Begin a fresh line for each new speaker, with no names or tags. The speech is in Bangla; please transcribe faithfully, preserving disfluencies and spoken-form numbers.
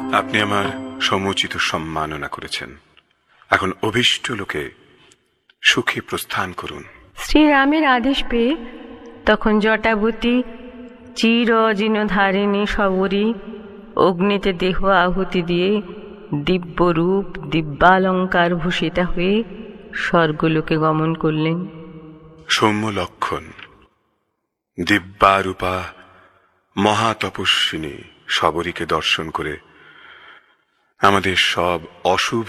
আপনি আমার সমুচিত সম্মাননা করেছেন, এখন অভীষ্ট লোকে সুখে প্রস্থান করুন।
শ্রীরামের আদেশ পেয়ে তখন জটাবতী চির অজিনধারিণী শবরী অগ্নিতে দেহ আহুতি দিয়ে দিব্যরূপ দিব্যালঙ্কার ভূষিতা হয়ে স্বর্গলোকে গমন করলেন।
সৌম্য লক্ষণ দিব্যারূপা মহাতপস্বিনী শবরীকে দর্শন করে আমাদের সব অশুভ